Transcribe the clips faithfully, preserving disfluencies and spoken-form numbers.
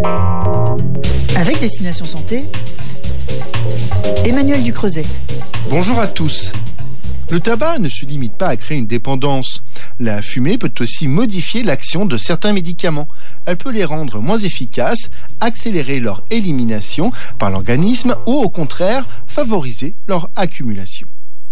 Avec Destination Santé, Emmanuel Ducreuset. Bonjour à tous. Le tabac ne se limite pas à créer une dépendance. La fumée peut aussi modifier l'action de certains médicaments. Elle peut les rendre moins efficaces, accélérer leur élimination par l'organisme ou au contraire favoriser leur accumulation.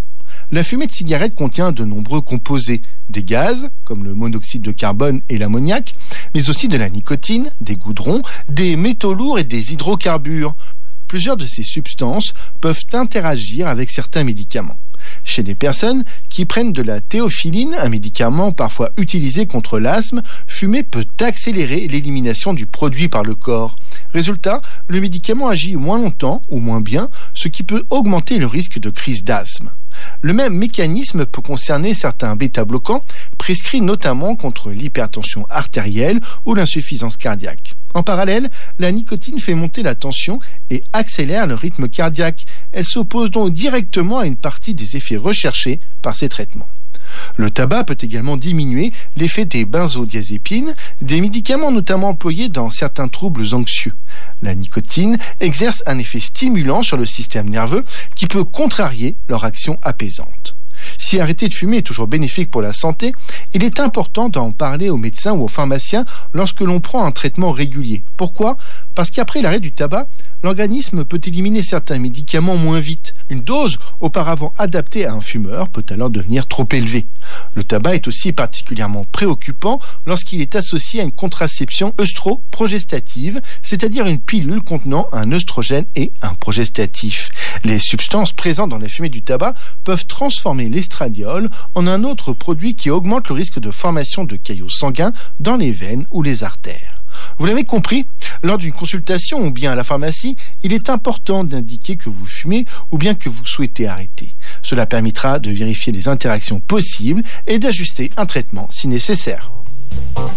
La fumée de cigarette contient de nombreux composés, des gaz comme le monoxyde de carbone et l'ammoniac, mais aussi de la nicotine, des goudrons, des métaux lourds et des hydrocarbures. Plusieurs de ces substances peuvent interagir avec certains médicaments. Chez des personnes qui prennent de la théophiline, un médicament parfois utilisé contre l'asthme, fumer peut accélérer l'élimination du produit par le corps. Résultat, le médicament agit moins longtemps ou moins bien, ce qui peut augmenter le risque de crise d'asthme. Le même mécanisme peut concerner certains bêta-bloquants, prescrits notamment contre l'hypertension artérielle ou l'insuffisance cardiaque. En parallèle, la nicotine fait monter la tension et accélère le rythme cardiaque. Elle s'oppose donc directement à une partie des effets recherchés par ces traitements. Le tabac peut également diminuer l'effet des benzodiazépines, des médicaments notamment employés dans certains troubles anxieux. La nicotine exerce un effet stimulant sur le système nerveux qui peut contrarier leur action apaisante. Si arrêter de fumer est toujours bénéfique pour la santé, il est important d'en parler aux médecins ou aux pharmaciens lorsque l'on prend un traitement régulier. Pourquoi ? Parce qu'après l'arrêt du tabac, l'organisme peut éliminer certains médicaments moins vite. Une dose auparavant adaptée à un fumeur peut alors devenir trop élevée. Le tabac est aussi particulièrement préoccupant lorsqu'il est associé à une contraception œstroprogestative, c'est-à-dire une pilule contenant un œstrogène et un progestatif. Les substances présentes dans la fumée du tabac peuvent transformer l'estradiol en un autre produit qui augmente le risque de formation de caillots sanguins dans les veines ou les artères. Vous l'avez compris, lors d'une consultation ou bien à la pharmacie, il est important d'indiquer que vous fumez ou bien que vous souhaitez arrêter. Cela permettra de vérifier les interactions possibles et d'ajuster un traitement si nécessaire.